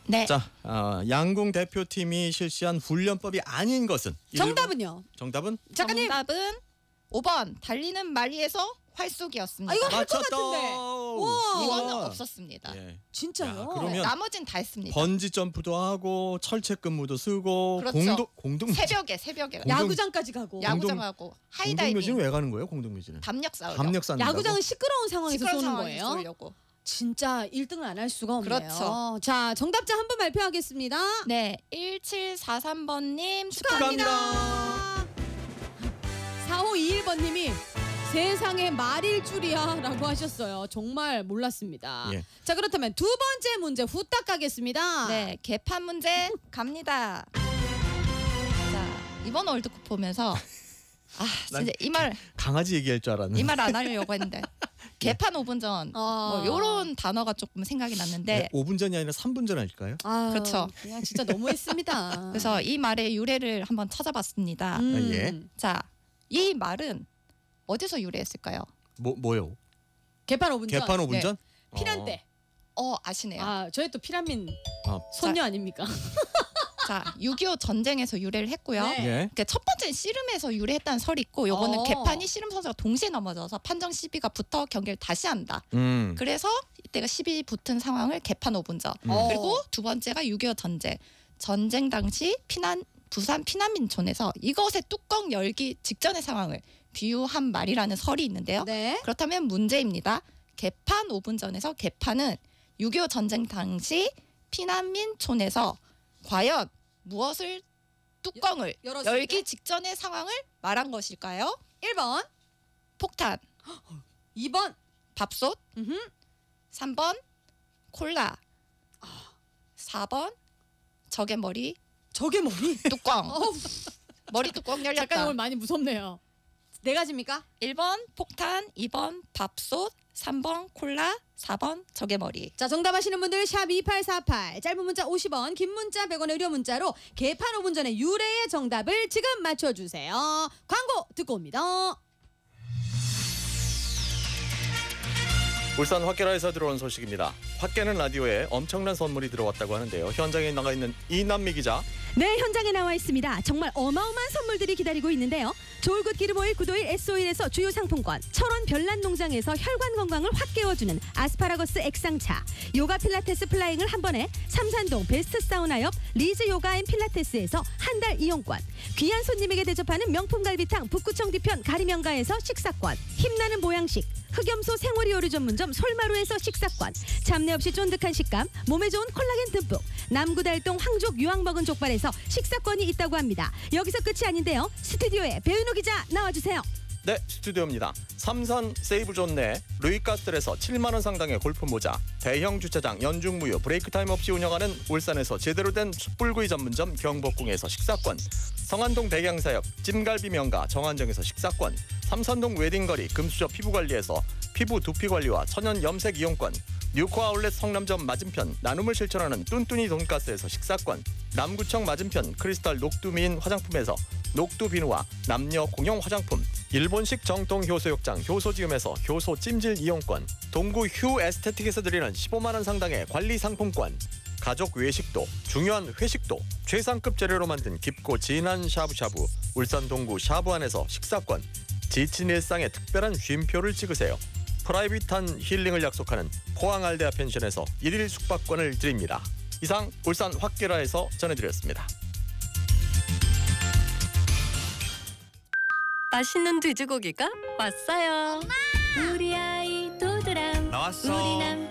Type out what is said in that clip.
네. 자, 양궁 대표팀이 실시한 훈련법이 아닌 것은? 정답은요? 정답은? 작가님. 정답은 5번 달리는 말이에서 활쏘기였습니다. 아, 이거 할 것 맞췄다. 같은데. 와. 이거는 없었습니다. 예. 진짜요? 야, 그러면 나머진 다 했습니다. 번지 점프도 하고 철책근무도 쓰고 그렇죠. 공동 새벽에 야구장까지 가고. 야구장하고 하이다이빙, 공동묘지는 왜 가는 거예요? 공동묘지는? 담력 싸우려. 담력 쌓는다고? 야구장은 시끄러운 상황에서 시끄러운 쏘는 상황에서 거예요? 쏘려고. 진짜 1등을 안 할 수가 없네요. 그렇죠. 자, 정답자 한 분 발표하겠습니다. 네, 1743번님 축하합니다. 4521번님이 세상에 말일 줄이야 라고 하셨어요. 정말 몰랐습니다. 예. 자, 그렇다면 두 번째 문제 후딱 가겠습니다. 네, 개판 문제 갑니다. 자, 이번 월드컵 보면서 진짜 이 말 강아지 얘기할 줄 알았는데. 안 하려고 했는데 개판 5분 전 뭐 요런 단어가 조금 생각이 났는데 네, 5분 전이 아니라 3분 전 할까요? 그렇죠. 그냥 진짜 너무했습니다. 그래서 이 말의 유래를 한번 찾아봤습니다. 예. 자, 이 말은 어디서 유래했을까요? 뭐요? 개판 5분 전. 개판 5분 네. 전? 피란 때. 아시네요. 저희 또 피란민 어. 손녀 아닙니까? 자, 6.25 전쟁에서 유래를 했고요. 네. 예. 그러니까 첫 번째는 씨름에서 유래했다는 설이 있고 요거는 어. 개판이 씨름 선수가 동시에 넘어져서 판정 시비가 붙어 경기를 다시 한다. 그래서 이때가 시비 붙은 상황을 개판 5분 전. 그리고 두 번째가 6.25 전쟁 당시 부산 피난민촌에서 이것의 뚜껑 열기 직전의 상황을 비유한 말이라는 설이 있는데요. 네. 그렇다면 문제입니다. 개판 5분 전에서 개판은 6.25 전쟁 당시 피난민촌에서 과연 무엇을 뚜껑을 열었을 열기 때? 직전의 상황을 말한 것일까요? 1번, 폭탄, 2번, 밥솥, 음흠. 3번 콜라, 4번 적의 머리 저게 머리. 뚜껑. 어우, 머리 뚜껑 잠깐 열렸다. 오늘 많이 무섭네요. 네 가지입니까? 1번 폭탄, 2번 밥솥, 3번 콜라, 4번 적의 머리. 자, 정답하시는 분들 샵 2848, 짧은 문자 50원, 긴 문자 100원의 의료 문자로 개판 5분 전의 유래의 정답을 지금 맞춰주세요. 광고 듣고 옵니다. 울산 화케라에서 들어온 소식입니다. 화케는 라디오에 엄청난 선물이 들어왔다고 하는데요. 현장에 나가 있는 이남미 기자. 네, 현장에 나와 있습니다. 정말 어마어마한 선물들이 기다리고 있는데요. 조울굿 기름오일, 구도일, S오일에서 주요 상품권, 철원 별난농장에서 혈관 건강을 확 깨워주는 아스파라거스 액상차, 요가 필라테스 플라잉을 한 번에 삼산동 베스트 사우나 옆 리즈 요가 앤 필라테스에서 한 달 이용권, 귀한 손님에게 대접하는 명품 갈비탕 북구청 뒤편 가리명가에서 식사권, 힘나는 보양식 흑염소 생오리 요리 전문점 솔마루에서 식사권, 잡내 없이 쫀득한 식감, 몸에 좋은 콜라겐 듬뿍 남구달동 황족 유황 먹은 족발에서 식사권이 있다고 합니다. 여기서 끝이 아닌데요. 스튜디오에 배은우 기자 나와주세요. 네, 스튜디오입니다. 삼선 세이브존 내 루이카스텔에서 7만 원 상당의 골프 모자, 대형 주차장 연중무휴 브레이크 타임 없이 운영하는 울산에서 제대로 된 숯불구이 전문점 경복궁에서 식사권, 성안동 백양사역 찜갈비 명가 정안정에서 식사권, 삼산동 웨딩거리 금수저 피부관리에서 피부 두피관리와 천연 염색 이용권, 뉴코 아울렛 성남점 맞은편 나눔을 실천하는 뚠뚠이 돈가스에서 식사권, 남구청 맞은편 크리스탈 녹두미인 화장품에서 녹두 비누와 남녀 공용 화장품, 일본식 정통 효소욕장 효소지음에서 효소 찜질 이용권, 동구 휴 에스테틱에서 드리는 15만 원 상당의 관리 상품권, 가족 외식도 중요한 회식도 최상급 재료로 만든 깊고 진한 샤브샤브 울산 동구 샤브안에서 식사권, 지친 일상에 특별한 쉼표를 찍으세요. 프라이빗한 힐링을 약속하는 포항알데아 펜션에서 1일 숙박권을 드립니다. 이상 울산 화케라에서 전해드렸습니다. 맛있는 돼지고기가 왔어요. 엄마! 우리 아이 도드람 나왔어. 우리 남